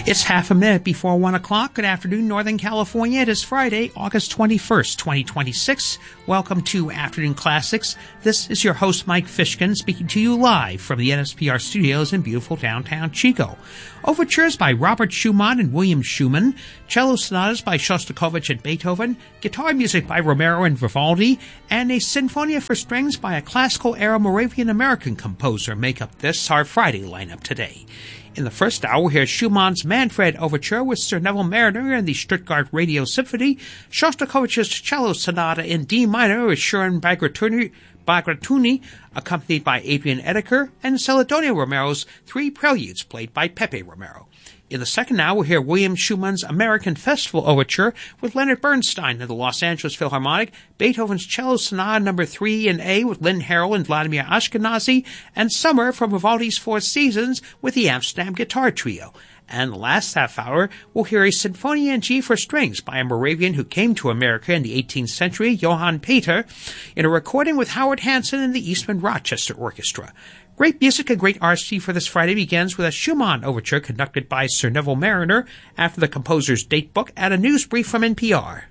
It's half a minute before 1 o'clock. Good afternoon, Northern California. It is Friday, August 21st, 2026. Welcome to Afternoon Classics. This is your host, Mike Fishkin, speaking to you live from the NSPR studios in beautiful downtown Chico. Overtures by Robert Schumann and William Schumann, cello sonatas by Shostakovich and Beethoven, guitar music by Romero and Vivaldi, and a sinfonia for strings by a classical-era Moravian-American composer make up this, our Friday lineup today. In the first hour, we'll hear Schumann's Manfred Overture with Sir Neville Marriner and the Stuttgart Radio Symphony, Shostakovich's Cello Sonata in D minor with Shuren Bagratuni, accompanied by Adrian Eddeker, and Celedonio Romero's Three Preludes, played by Pepe Romero. In the second hour, we'll hear William Schumann's American Festival Overture with Leonard Bernstein and the Los Angeles Philharmonic, Beethoven's Cello Sonata No. 3 in A with Lynn Harrell and Vladimir Ashkenazy, and Summer from Vivaldi's Four Seasons with the Amsterdam Guitar Trio. And the last half hour, we'll hear a Sinfonia in G for strings by a Moravian who came to America in the 18th century, Johann Peter, in a recording with Howard Hanson and the Eastman Rochester Orchestra. Great music and great artistry for this Friday begins with a Schumann overture conducted by Sir Neville Marriner after the composer's date book and a news brief from NPR.